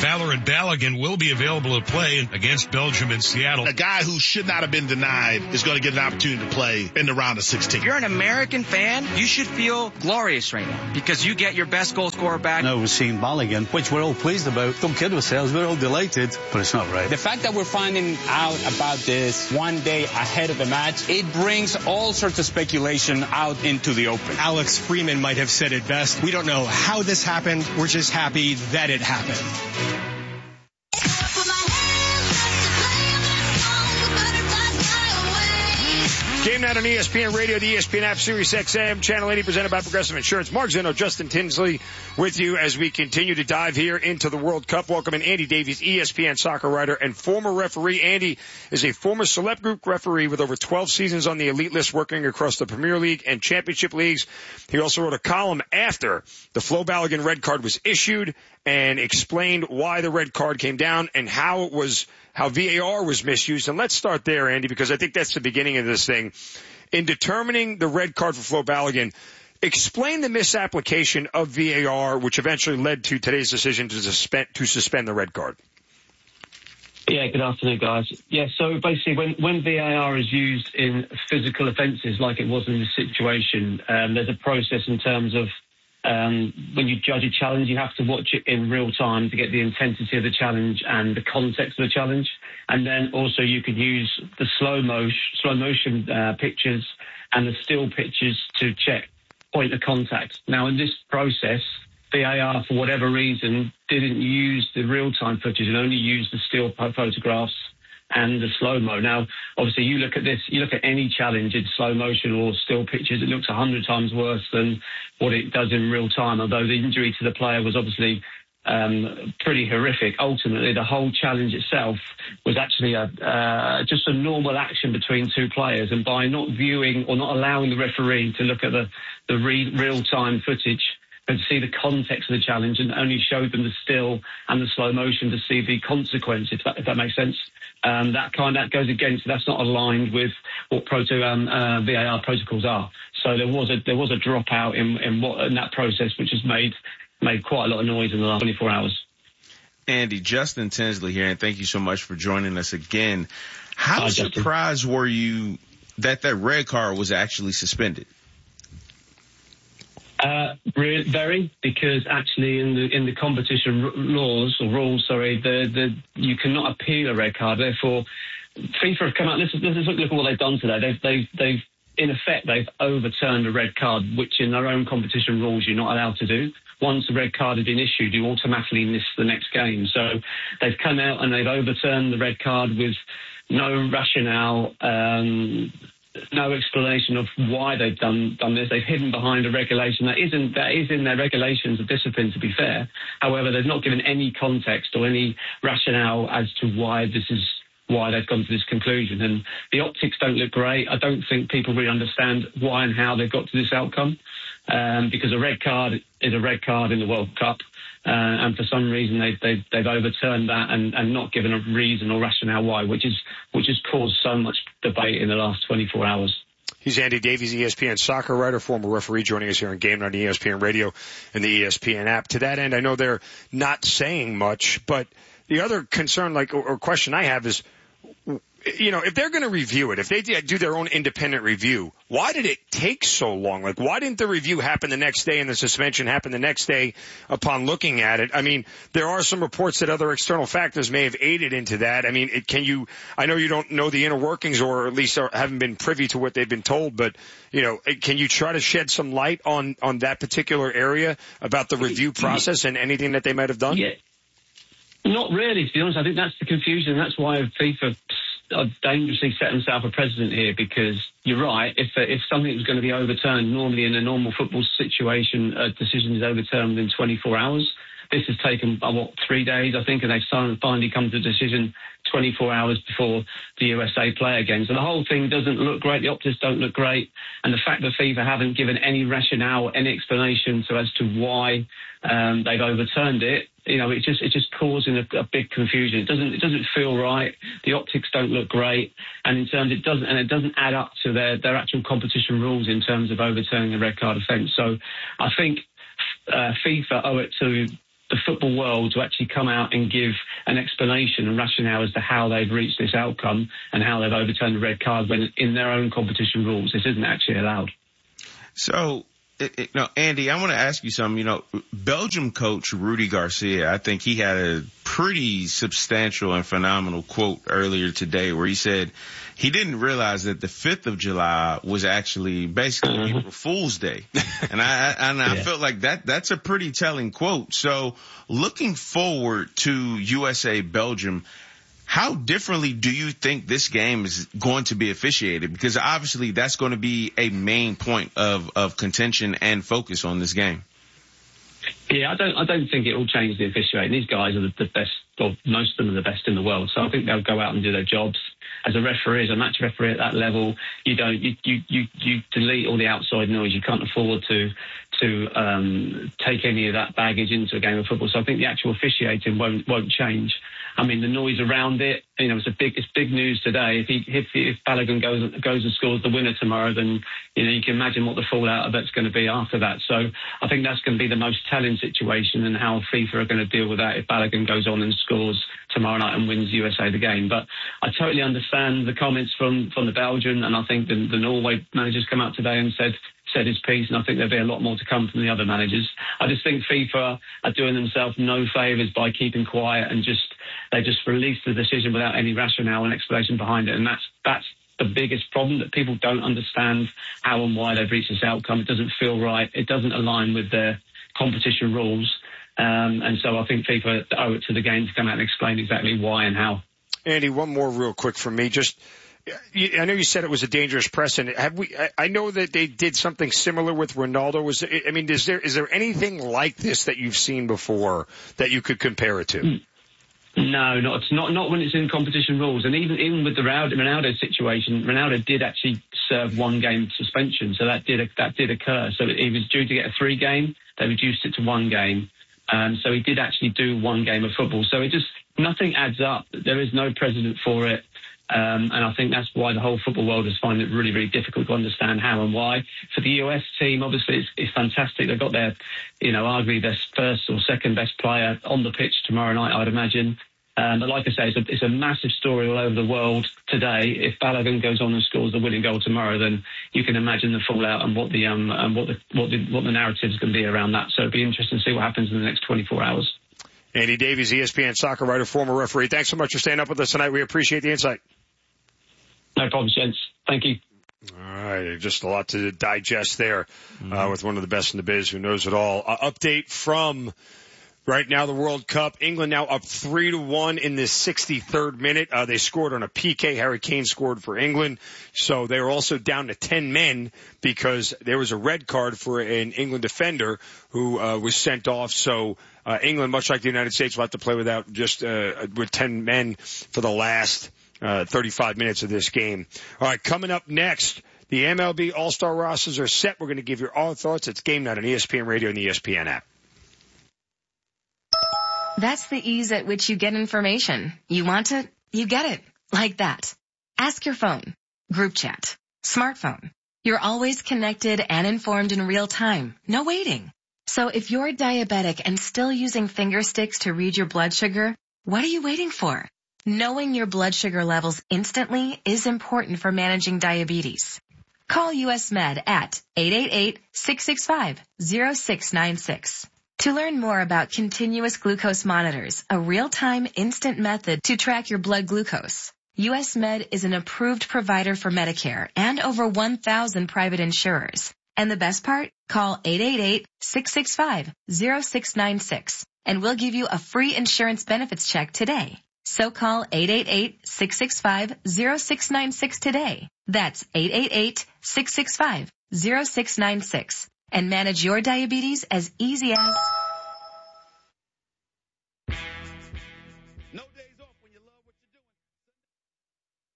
Valorant Balogun will be available to play against Belgium and Seattle. A guy who should not have been denied is going to get an opportunity to play in the round of 16. If you're an American fan, you should feel glorious right now because you get your best goal scorer back. Now we're seeing Balogun, which we're all pleased about. Don't kid ourselves, we're all delighted, but it's not right. The fact that we're finding out about this one day ahead of the match, it brings all sorts of speculation out into the open. Alex Freeman might have said it best. We don't know how this happened. We're just happy that it happened. Game night on ESPN Radio, the ESPN app, Sirius XM, Channel 80, presented by Progressive Insurance. Mark Zinno, Justin Tinsley with you as we continue to dive here into the World Cup. Welcome in Andy Davies, ESPN soccer writer and former referee. Andy is a former Select Group referee with over 12 seasons on the elite list, working across the Premier League and Championship leagues. He also wrote a column after the Flo Balogun red card was issued and explained why the red card came down and how VAR was misused. And let's start there, Andy, because I think that's the beginning of this thing. In determining the red card for Flo Balogun, explain the misapplication of VAR, which eventually led to today's decision to suspend the red card. Yeah, good afternoon, guys. Yeah, so basically when VAR is used in physical offences like it was in this situation, there's a process in terms of when you judge a challenge, you have to watch it in real time to get the intensity of the challenge and the context of the challenge. And then also you could use the slow motion pictures and the still pictures to check point of contact. Now, in this process, VAR, for whatever reason, didn't use the real-time footage and only used the still photographs and the slow-mo. Now, obviously, you look at this, you look at any challenge in slow motion or still pictures, it looks 100 times worse than what it does in real time, although the injury to the player was obviously pretty horrific. Ultimately, the whole challenge itself was actually just a normal action between two players, and by not viewing or not allowing the referee to look at the real-time footage and see the context of the challenge and only showed them the still and the slow motion to see the consequence, if that makes sense. That goes against, that's not aligned with what VAR protocols are. So there was a dropout in that process, which has made quite a lot of noise in the last 24 hours. Andy, Justin Tinsley here, and thank you so much for joining us again. How surprised were you that red card was actually suspended? Very, because actually in the competition rules, you cannot appeal a red card. Therefore, FIFA have come out. Let's look at what they've done today. They've in effect they've overturned a red card, which in their own competition rules you're not allowed to do. Once the red card has been issued, you automatically miss the next game. So they've come out and they've overturned the red card with no rationale. No explanation of why they've done this. They've hidden behind a regulation that is in their regulations of discipline, to be fair. However, they've not given any context or any rationale as to why they've gone to this conclusion. And the optics don't look great. I don't think people really understand why and how they've got to this outcome, because a red card is a red card in the World Cup. And for some reason they've overturned that and not given a reason or rationale why, which has caused so much debate in the last 24 hours. He's Andy Davies, ESPN soccer writer, former referee, joining us here on Game Night on ESPN Radio and the ESPN app. To that end, I know they're not saying much, but the other concern, or question I have is, if they're going to review it, if they do their own independent review, why did it take so long? Why didn't the review happen the next day and the suspension happen the next day upon looking at it? I mean, there are some reports that other external factors may have aided into that. I mean, I know you don't know the inner workings, or at least haven't been privy to what they've been told, but, can you try to shed some light on that particular area about the review process and anything that they might have done? Yeah. Not really, to be honest. I think that's the confusion. That's why FIFA dangerously set themselves a precedent here, because you're right. If something was going to be overturned, normally in a normal football situation, a decision is overturned within 24 hours. This has taken, 3 days, I think, and they've finally come to a decision 24 hours before the USA play again. So the whole thing doesn't look great. The optics don't look great. And the fact that FIFA haven't given any rationale, any explanation as to why they've overturned it, it's just causing a big confusion. It doesn't feel right. The optics don't look great, and in terms it doesn't add up to their actual competition rules in terms of overturning a red card offence. So I think FIFA owe it to the football world to actually come out and give an explanation and rationale as to how they've reached this outcome and how they've overturned the red card when in their own competition rules this isn't actually allowed. So, Andy, I want to ask you something. Belgium coach Rudy Garcia, I think he had a pretty substantial and phenomenal quote earlier today where he said he didn't realize that the 5th of July was actually basically April Fool's Day. And I felt like that's a pretty telling quote. So looking forward to USA Belgium, how differently do you think this game is going to be officiated? Because obviously that's going to be a main point of contention and focus on this game. Yeah, I don't think it will change the officiating. These guys are the best, or most of them are the best in the world. So I think they'll go out and do their jobs. As a referee, as a match referee at that level, you delete all the outside noise. You can't afford to take any of that baggage into a game of football. So I think the actual officiating won't change. I mean, the noise around it, it's big news today. If Balogun goes and scores the winner tomorrow, then, you can imagine what the fallout of that's going to be after that. So I think that's going to be the most telling situation and how FIFA are going to deal with that if Balogun goes on and scores tomorrow night and wins USA the game. But I totally understand the comments from the Belgian, and I think the Norway managers come out today and said his piece, and I think there'll be a lot more to come from the other managers. I just think FIFA are doing themselves no favours by keeping quiet and they just released the decision without any rationale and explanation behind it, and that's the biggest problem, that people don't understand how and why they've reached this outcome. It doesn't feel right. It doesn't align with their competition rules, and so I think FIFA owe it to the game to come out and explain exactly why and how. Andy, one more real quick from me. I know you said it was a dangerous precedent. I know that they did something similar with Ronaldo. Is there anything like this that you've seen before that you could compare it to? No, not when it's in competition rules. And even with the Ronaldo situation, Ronaldo did actually serve 1 game suspension, so that did occur. So he was due to get a 3-game. They reduced it to 1 game. So he did actually do 1 game of football. So nothing adds up. There is no precedent for it. And I think that's why the whole football world is finding it really, really difficult to understand how and why. For the US team, obviously, it's fantastic. They've got their, arguably their first or second best player on the pitch tomorrow night, I'd imagine. But like I say, it's a massive story all over the world today. If Balogun goes on and scores the winning goal tomorrow, then you can imagine the fallout and what the narrative is going to be around that. So it'll be interesting to see what happens in the next 24 hours. Andy Davies, ESPN soccer writer, former referee. Thanks so much for staying up with us tonight. We appreciate the insight. No problem, gents. Thank you. All right. Just a lot to digest there with one of the best in the biz who knows it all. Update from right now the World Cup. England now up 3-1 in the 63rd minute. They scored on a PK. Harry Kane scored for England. So they were also down to 10 men because there was a red card for an England defender who was sent off. So England, much like the United States, will have to play with 10 men for the last 35 minutes of this game. All right, coming up next, the MLB All-Star rosters are set. We're going to give you all thoughts. It's Game Night on ESPN Radio and the ESPN app. That's the ease at which you get information. You want it, you get it. Like that. Ask your phone. Group chat. Smartphone. You're always connected and informed in real time. No waiting. So if you're diabetic and still using finger sticks to read your blood sugar, what are you waiting for? Knowing your blood sugar levels instantly is important for managing diabetes. Call US Med at 888-665-0696. To learn more about continuous glucose monitors, a real-time instant method to track your blood glucose. US Med is an approved provider for Medicare and over 1,000 private insurers. And the best part? Call 888-665-0696 and we'll give you a free insurance benefits check today. So call 888-665-0696 today. That's 888-665-0696 and manage your diabetes as easy as